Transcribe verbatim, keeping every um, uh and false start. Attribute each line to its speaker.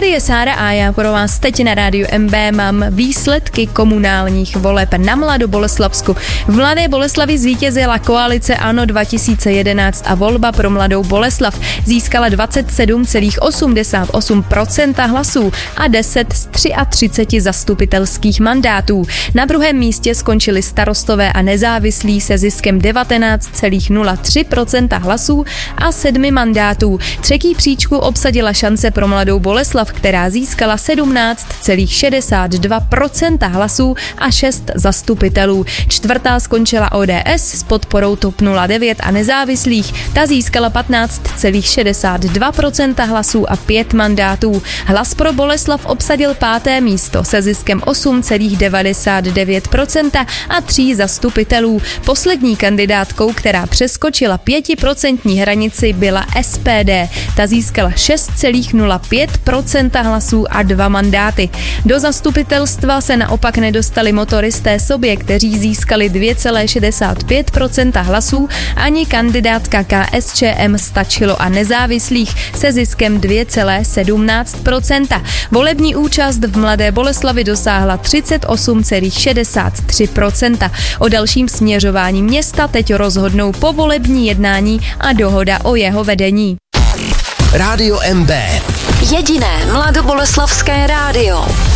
Speaker 1: Tady je Sára a já pro vás teď na rádiu M B mám výsledky komunálních voleb na Mladoboleslavsku. V Mladé Boleslavi zvítězila koalice ANO dva tisíce jedenáct a volba pro Mladou Boleslav získala dvacet sedm celá osmdesát osm procenta hlasů a deset z třiceti tří zastupitelských mandátů. Na druhém místě skončili Starostové a nezávislí se ziskem devatenáct celá nula tři procenta hlasů a sedmi mandátů. Třetí příčku obsadila Šance pro Mladou Boleslav, která získala sedmnáct celá šedesát dva procenta hlasů a šest zastupitelů. Čtvrtá skončila O D S s podporou TOP nula devět a nezávislých. Ta získala patnáct celá šedesát dva procenta hlasů a pět mandátů. Hlas pro Boleslav obsadil páté místo se ziskem osm celá devadesát devět procenta a tří zastupitelů. Poslední kandidátkou, která přeskočila pětiprocentní hranici, byla S P D. Ta získala šest celá nula pět procenta hlasů a dva mandáty. Do zastupitelstva se naopak nedostali motoristé sobě, kteří získali dvě celá šedesát pět procenta hlasů, ani kandidátka K S Č M Stačilo a nezávislých se ziskem dvě celá sedmnáct procenta. Volební účast v Mladé Boleslavi dosáhla třicet osm celá šedesát tři procenta. O dalším směřování města teď rozhodnou povolební jednání a dohoda o jeho vedení.
Speaker 2: Rádio M B.
Speaker 3: Jediné mladoboleslavské rádio.